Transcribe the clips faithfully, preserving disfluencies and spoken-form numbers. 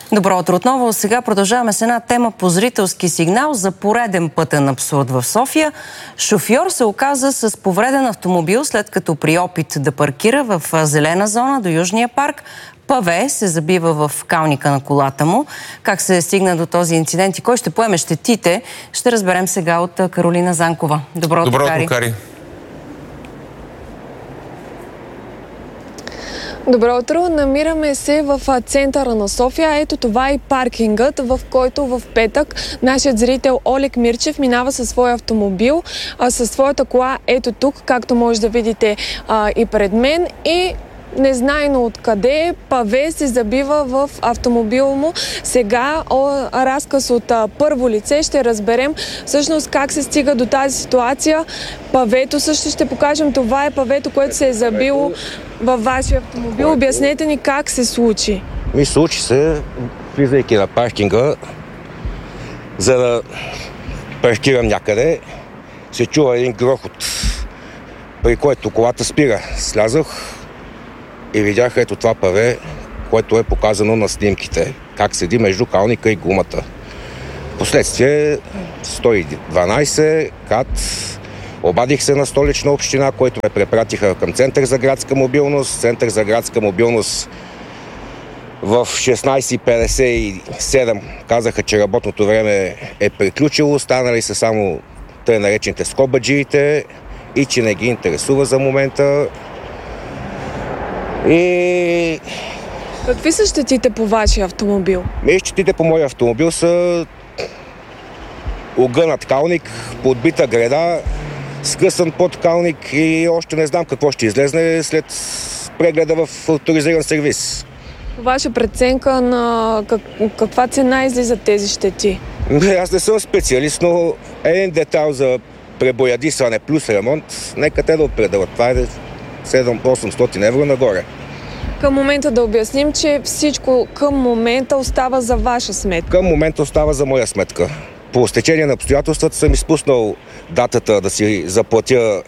Добро утро отново. Сега продължаваме с една тема по зрителски сигнал за пореден пътен абсурд в София. Шофьор се оказа с повреден автомобил, след като при опит да паркира в зелена зона до Южния парк, паве се забива в калника на колата му. Как се стигна до този инцидент и кой ще поеме щетите, ще разберем сега от Каролина Занкова. Добро утро, Кари. Кари. Добро утро! Намираме се в центъра на София. Ето това е паркингът, в който в петък нашият зрител Олег Мирчев минава със своя автомобил, а, със своята кола ето тук, както може да видите а, и пред мен. И незнайно откъде паве се забива в автомобила му. Сега о, разказ от а, първо лице ще разберем всъщност как се стига до тази ситуация. Павето също ще покажем. Това е павето, което се е забило във вашия автомобил. Обяснете ни как се случи. Ми случи се, влизайки на паркинга, за да паркирам някъде, се чува един грохот, при което колата спира. Слязах и видях ето това паве, което е показано на снимките, как седи между калника и гумата. Последствие сто и дванайсет, КАТ, обадих се на Столична община, който ме препратиха към Център за градска мобилност. Център за градска мобилност в шестнайсет и петдесет и седем казаха, че работното време е приключило, станали са само тъй наречените скобаджиите и че не ги интересува за момента. И... Какви са щетите по вашия автомобил? Ми щетите по моя автомобил са огънат калник, подбита греда, скъсан подкалник и още не знам какво ще излезне след прегледа в авторизиран сервис. Ваша преценка на как, каква цена излизат тези щети? Аз не съм специалист, но един детайл за пребоядисване плюс ремонт, нека те да определят. Това е седем-осемстотин евро нагоре. Към момента да обясним, че всичко към момента остава за ваша сметка. Към момента остава за моя сметка. По стечение на обстоятелствата съм изпуснал датата да си заплатя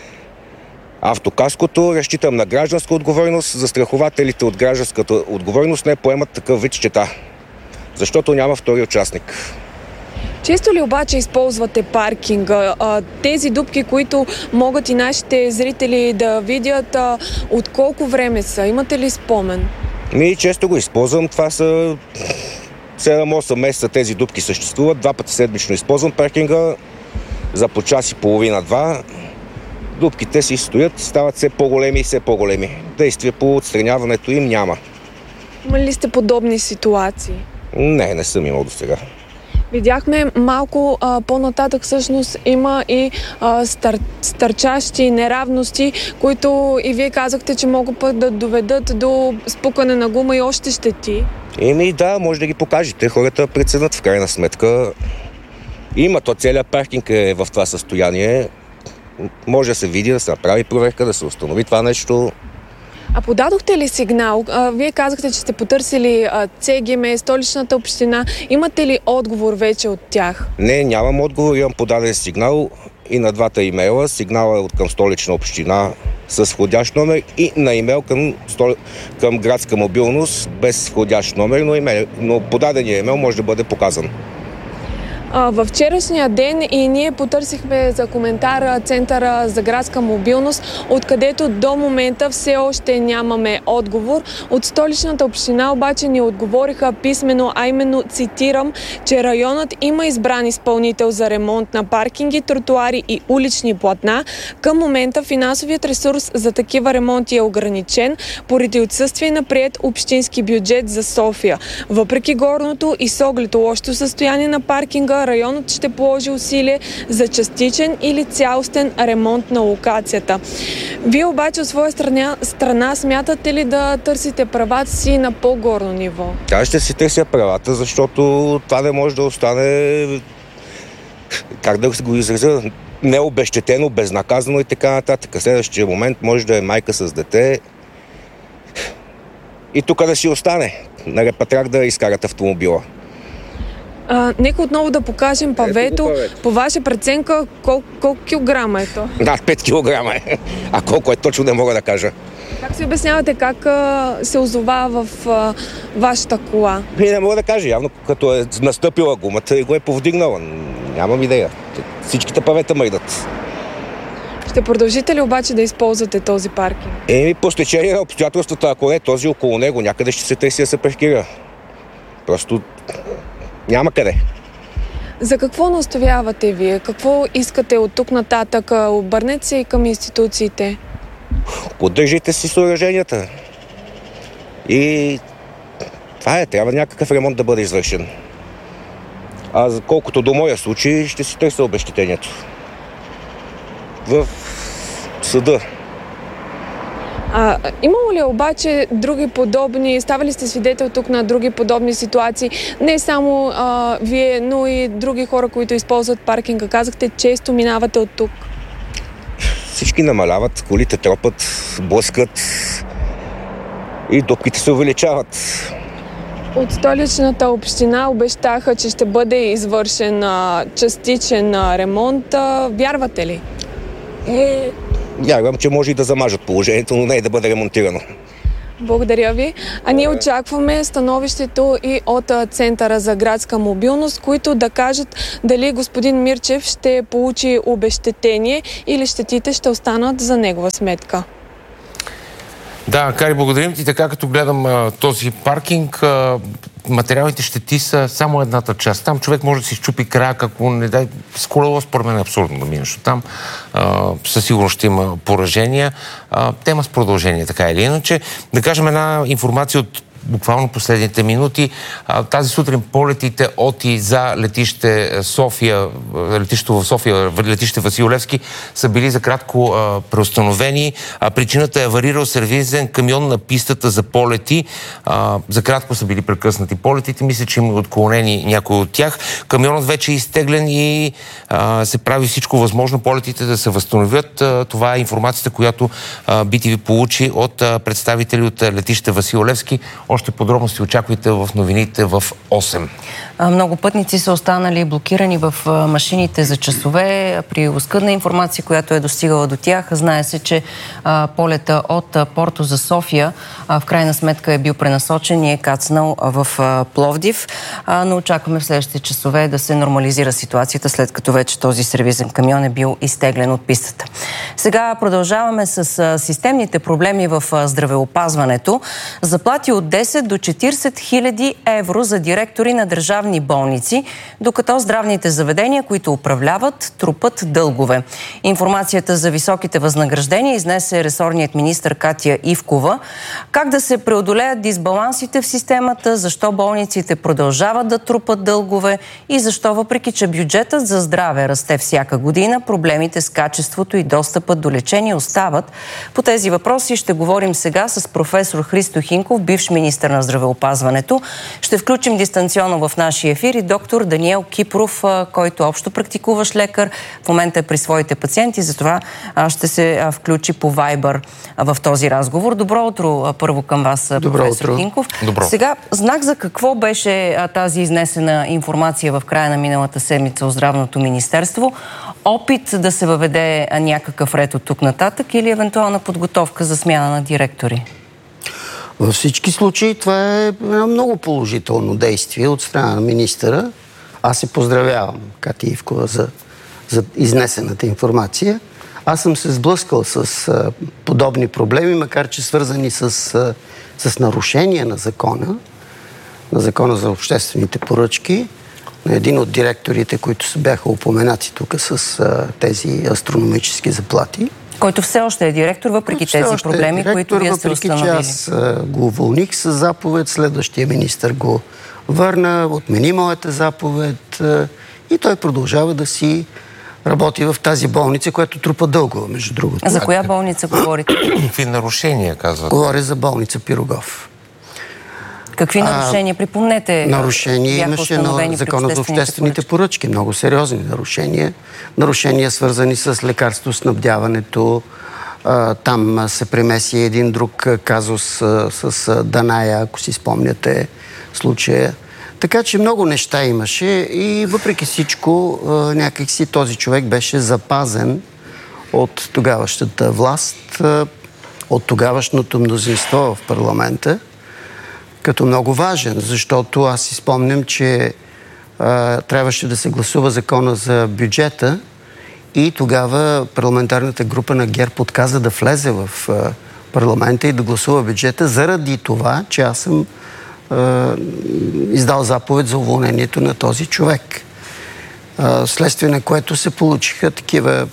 автокаското. Разчитам на гражданска отговорност. Застрахователите от гражданската отговорност не поемат такъв вид щета, защото няма втори участник. Често ли обаче използвате паркинга? Тези дупки, които могат и нашите зрители да видят, от колко време са? Имате ли спомен? Ми често го използвам. Това са седем-осем месеца тези дупки съществуват. Два пъти седмично използвам паркинга за по час и половина-два. Дупките си стоят, стават все по-големи и все по-големи. Действия по отстраняването им няма. Имали ли сте подобни ситуации? Не, не съм имал до сега. Видяхме малко а, по-нататък всъщност има и а, стър, стърчащи неравности, които и вие казахте, че могат път да доведат до спукане на гума и още щети. Еми да, може да ги покажете. Хората преценят в крайна сметка. Има то, целият паркинг е в това състояние. Може да се види, да се направи проверка, да се установи това нещо. А подадохте ли сигнал? А, вие казахте, че сте потърсили а, ЦГМ, Столичната община. Имате ли отговор вече от тях? Не, нямам отговор. Имам подаден сигнал и на двата имейла. Сигнал е от към Столична община с входящ номер и на имейл към, стол... към градска мобилност без входящ номер, но, имейл... но подадения имейл може да бъде показан. Във вчерашния ден и ние потърсихме за коментар Центъра за градска мобилност, откъдето до момента все още нямаме отговор. От Столичната община обаче ни отговориха писмено, а именно цитирам, че районът има избран изпълнител за ремонт на паркинги, тротуари и улични платна. Към момента финансовият ресурс за такива ремонти е ограничен поради отсъствие на приет общински бюджет за София. Въпреки горното и с оглед лошото състояние на паркинга, районът ще положи усилие за частичен или цялостен ремонт на локацията. Вие обаче от своя страна, страна смятате ли да търсите правата си на по-горно ниво? Аз ще си търся правата, защото това не може да остане, как да го изразя, необезщетено, безнаказано и така нататък. Следващия момент може да е майка с дете и тук да си остане. На репатрак да изкарат автомобила. А, нека отново да покажем павето. По ваша преценка, кол, колко килограма е то? Да, пет килограма е. А колко е точно не мога да кажа. Как си обяснявате как а, се озова в а, вашата кола? И не мога да кажа, явно като е настъпила гумата и го е повдигнала. Нямам идея. Всичките павета мърдат. Ще продължите ли обаче да използвате този паркинг? Еми, по стечение на обстоятелствата, ако не този около него, някъде ще се търси да се паркира. Просто няма къде. За какво настоявате вие? Какво искате от тук нататък? Обърнете се и към институциите. Поддържайте си съоръженията. И това е, трябва някакъв ремонт да бъде извършен. А колкото до моя случай, ще си търся обезщетението в съда. А, имало ли обаче други подобни, ставали сте свидетел тук на други подобни ситуации? Не само а, вие, но и други хора, които използват паркинга. Казахте, често минавате от тук. Всички намаляват, колите тропат, блъскат и дупките се увеличават. От Столичната община обещаха, че ще бъде извършен а, частичен а, ремонт. А, вярвате ли? Е, вярвам, че може и да замажат положението, но не и да бъде ремонтирано. Благодаря ви. А ние очакваме становището и от Центъра за градска мобилност, които да кажат дали господин Мирчев ще получи обезщетение или щетите ще останат за негова сметка. Да, Кари, благодарим ти. Така като гледам а, този паркинг, а, материалните щети са само едната част. Там човек може да си щупи крак, ако не дай... С колело според мен е абсурдно да минеш. Там а, със сигурност ще има поражения. А, тема с продължение, така или иначе. Да кажем една информация от буквално последните минути. Тази сутрин полетите от и за летище София, летището в София, летище Васил Левски, са били за кратко а, преустановени. А, причината е аварирал сервизен камион на пистата за полети. А, за кратко са били прекъснати полетите. Мисля, че има отклонени някои от тях. Камионът вече е изтеглен и а, се прави всичко възможно полетите да се възстановят. А, това е информацията, която а, би ти ви получи от а, представители от летище Васил Левски. Още подробности очаквайте в новините в осем. Много пътници са останали блокирани в машините за часове. При оскъдна информация, която е достигала до тях, знае се, че а, полета от а, Порто за София а, в крайна сметка е бил пренасочен и е кацнал в а, Пловдив, а, но очакваме в следващите часове да се нормализира ситуацията, след като вече този сервизен камион е бил изтеглен от пистата. Сега продължаваме с а, системните проблеми в а, здравеопазването. Заплати от десет до четиридесет хиляди евро за директори на държавни болници, докато здравните заведения, които управляват, трупат дългове. Информацията за високите възнаграждения изнесе ресорният министър Катя Ивкова. Как да се преодолеят дисбалансите в системата, защо болниците продължават да трупат дългове и защо, въпреки че бюджетът за здраве расте всяка година, проблемите с качеството и достъпът до лечение остават. По тези въпроси ще говорим сега с професор Христо Хинков, бивш министър на здравеопазването. Ще включим дистанционно в нашия ефир и доктор Даниел Кипров, който общо практикуващ лекар. В момента е при своите пациенти, затова ще се включи по Viber в този разговор. Добро утро първо към вас, Добро професор утро. Хинков. Добро. Сега, знак за какво беше тази изнесена информация в края на миналата седмица от Здравното министерство? Опит да се въведе някакъв ред от тук нататък или евентуална подготовка за смяна на директори? Във всички случаи това е едно много положително действие от страна на министъра. Аз се поздравявам, Катя Ивкова, за, за изнесената информация. Аз съм се сблъскал с а, подобни проблеми, макар че свързани с, а, с нарушения на закона, на закона за обществените поръчки, на един от директорите, които са бяха упоменати тук с а, тези астрономически заплати. Който все още е директор, въпреки все тези още проблеми, е директор, които вие сте въпреки, установили. Че аз а, го уволних с заповед, следващия министър го върна, отмени моята заповед а, и той продължава да си работи в тази болница, която трупа дълго, между другото. За коя болница говорите? Какви нарушения, казват? Говоря за болница Пирогов. Какви нарушения? Припомнете. Нарушения имаше на закона за обществените поръчки. Много сериозни нарушения. Нарушения, свързани с лекарствоснабдяването. Там се премеси един друг казус с Даная, ако си спомняте случая. Така че много неща имаше и въпреки всичко някакси този човек беше запазен от тогаващата власт. от тогавашното мнозинство в парламента като много важен, защото аз си спомням, че а, трябваше да се гласува закона за бюджета и тогава парламентарната група на ГЕРБ отказа да влезе в а, парламента и да гласува бюджета заради това, че аз съм а, издал заповед за уволнението на този човек. А, следствие на което се получиха такива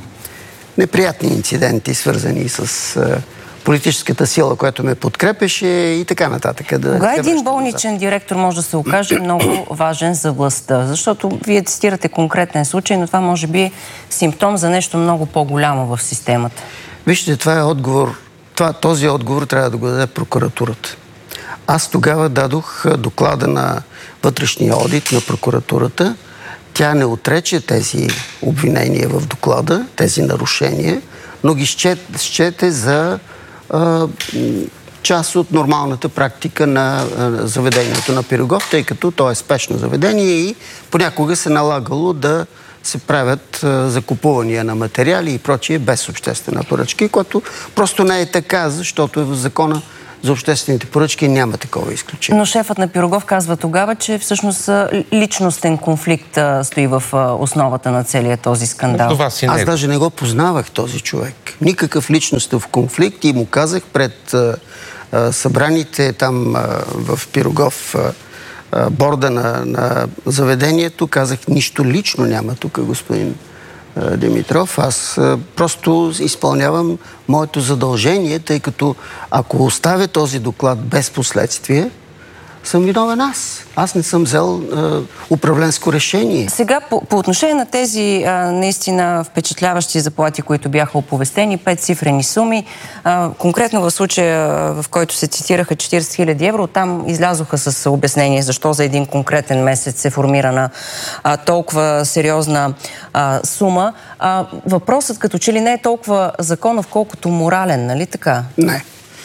неприятни инциденти, свързани с а, политическата сила, която ме подкрепеше и така нататък. Да Кога един болничен назад. директор може да се окаже много важен за властта? Защото вие цитирате конкретен случай, но това може би е симптом за нещо много по-голямо в системата. Вижте, това е отговор. Това, този отговор трябва да го даде прокуратурата. Аз тогава дадох доклада на вътрешния одит на прокуратурата. Тя не отрече тези обвинения в доклада, тези нарушения, но ги счете, счете за а, част от нормалната практика на а, заведението на Пирогов, тъй като то е спешно заведение и понякога се налагало да се правят а, закупувания на материали и прочие без обществена поръчка, което просто не е така, защото е в закона за обществените поръчки няма такова изключение. Но шефът на Пирогов казва тогава, че всъщност личностен конфликт стои в основата на целия този скандал. Аз даже не го познавах този човек. Никакъв личностен конфликт и му казах пред а, а, събраните там а, в Пирогов а, а, борда на, на заведението, казах, нищо лично няма тук, господин Димитров. Аз просто изпълнявам моето задължение, тъй като ако оставя този доклад без последствие, съм виновен аз. Аз не съм взел а, управленско решение. Сега, по, по отношение на тези а, наистина впечатляващи заплати, които бяха оповестени, пет цифрени суми, а, конкретно в случая, в който се цитираха четирийсет хиляди евро, там излязоха с обяснение защо за един конкретен месец се формира а, толкова сериозна а, сума. А, въпросът като че ли не е толкова законов, колкото морален, нали така? Не.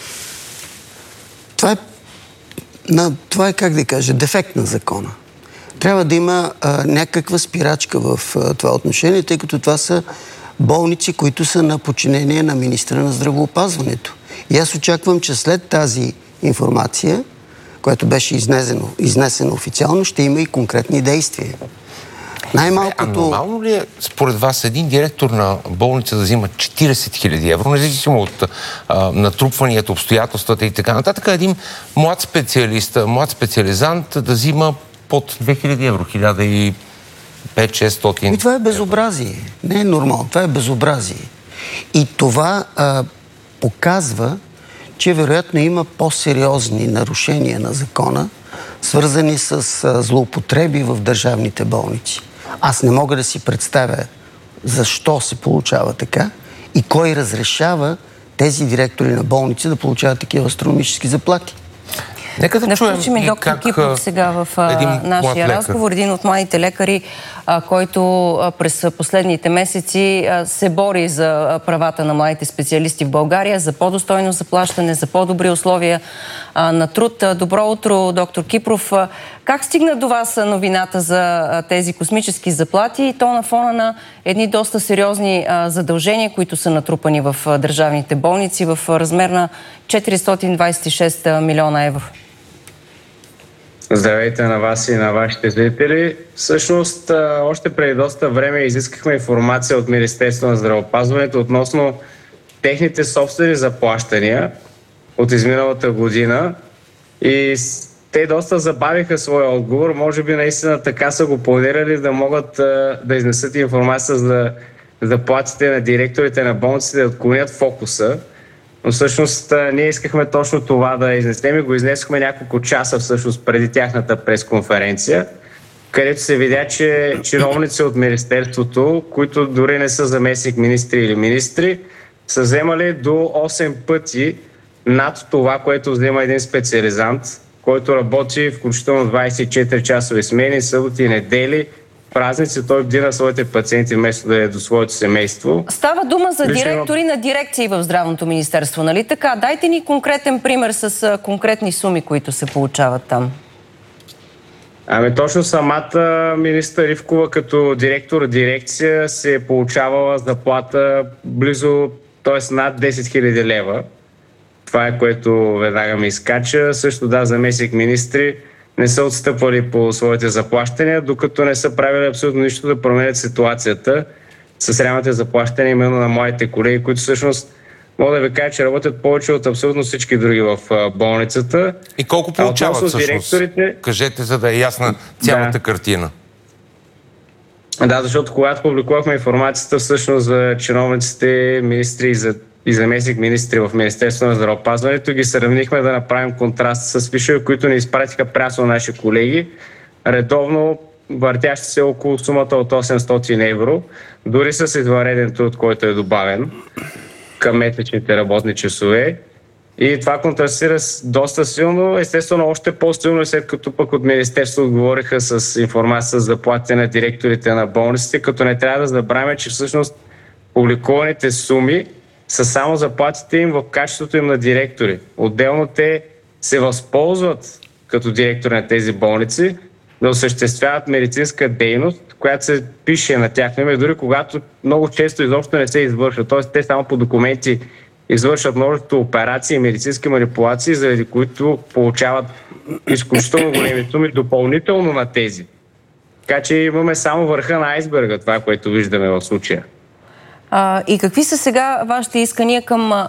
Това е На, това е, как да кажа, дефект на закона. Трябва да има а, някаква спирачка в а, това отношение, тъй като това са болници, които са на подчинение на министра на здравеопазването. И аз очаквам, че след тази информация, която беше изнесено, изнесена официално, ще има и конкретни действия. Най-малкото... А нормално ли е, според вас, един директор на болница да взима четирийсет хиляди евро, независимо от а, натрупванията, обстоятелствата и така нататък, един млад специалист, млад специализант да взима под две хиляди евро, хиляда и петстотин шестстотин. И това е безобразие. Не е нормално. Това е безобразие. И това а, показва, че вероятно има по-сериозни нарушения на закона, свързани с а, злоупотреби в държавните болници. Аз не мога да си представя защо се получава така и кой разрешава тези директори на болници да получават такива астрономически заплати. Нека да, да чуем и доктор как Кипров сега в а, нашия разговор. Един от младите лекари, а, който а, през последните месеци а, се бори за а, правата на младите специалисти в България, за по-достойно заплащане, за по-добри условия а, на труд. А, добро утро, доктор Кипров. А, как стигна до вас новината за а, тези космически заплати и то на фона на едни доста сериозни а, задължения, които са натрупани в а, държавните болници в а, размер на четиристотин двадесет и шест милиона евро? Здравейте на вас и на вашите зрители. Всъщност, още преди доста време изискахме информация от Министерството на здравеопазването относно техните собствени заплащания от изминалата година и те доста забавиха своя отговор. Може би наистина така са го планирали да могат да изнесат информация за заплатите на директорите на болниците, да отклонят фокуса. Но всъщност ние искахме точно това да изнесем и го изнесохме няколко часа всъщност преди тяхната пресконференция, където се видя, че чиновници от Министерството, които дори не са заместник министри или министри, са вземали до осем пъти над това, което взема един специализант, който работи включително двадесет и четири часови смени, съботи и недели, празници, той бди на своите пациенти вместо да е до своето семейство. Става дума за директори на дирекции в Здравното министерство, нали така? Дайте ни конкретен пример с конкретни суми, които се получават там. Ами точно самата министър Ивкова като директор дирекция се е получавала заплата близо, т.е. над десет хиляди лева. Това е, което веднага ми изкача. Също да, заместник министри не са отстъпвали по своите заплащания, докато не са правили абсолютно нищо да променят ситуацията с реалните заплащания именно на младите колеги, които всъщност мога да ви кажа, че работят повече от абсолютно всички други в болницата. И колко получават всъщност? Директорите... Кажете, за да е ясна цялата да. картина. Да, защото когато публикувахме информацията всъщност за чиновниците, министри и, за, и заместник министри в Министерството на здравеопазването, ги сравнихме да направим контраст с фишове, които ни изпратиха прясно наши колеги, редовно въртящи се около сумата от осемстотин евро, дори с извънреден труд, който е добавен към месечните работни часове. И това контрастира доста силно, естествено още по-силно, след като пък от Министерството отговориха с информация за заплатите на директорите на болниците, като не трябва да забравяме, че всъщност публикуваните суми са само заплатите им в качеството им на директори. Отделно те се възползват като директори на тези болници да осъществяват медицинска дейност, която се пише на тяхно име, дори когато много често изобщо не се извършва. Тоест те само по документи извършват множество операции и медицински манипулации, заради които получават изключително големи суми допълнително на тези. Така че имаме само върха на айсберга, това, което виждаме в случая. А, и какви са сега вашите искания към